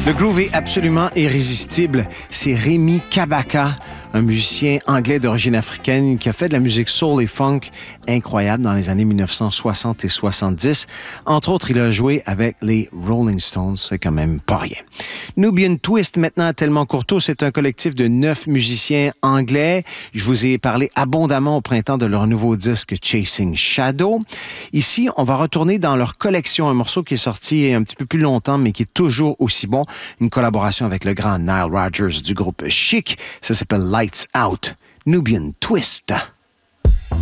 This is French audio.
Le groove est absolument irrésistible. C'est Rémi Kabaka, un musicien anglais d'origine africaine qui a fait de la musique soul et funk incroyable dans les années 1960 et 70. Entre autres, il a joué avec les Rolling Stones, c'est quand même pas rien. Nubian Twist, maintenant à Tellement Courteau, c'est un collectif de 9 musiciens anglais. Je vous ai parlé abondamment au printemps de leur nouveau disque Chasing Shadow. Ici, on va retourner dans leur collection, un morceau qui est sorti un petit peu plus longtemps, mais qui est toujours aussi bon. Une collaboration avec le grand Nile Rodgers du groupe Chic. Ça s'appelle Lights Out. Nubian Twist.